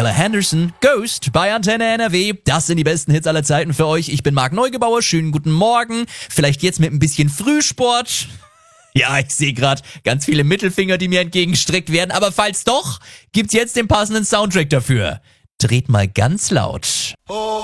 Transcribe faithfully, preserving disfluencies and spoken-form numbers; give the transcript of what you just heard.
Ella Henderson, Ghost bei Antenne N R W. Das sind die besten Hits aller Zeiten für euch. Ich bin Marc Neugebauer. Schönen guten Morgen. Vielleicht jetzt mit ein bisschen Frühsport. Ja, ich sehe gerade ganz viele Mittelfinger, die mir entgegengestreckt werden. Aber falls doch, gibt's jetzt den passenden Soundtrack dafür. Dreht mal ganz laut.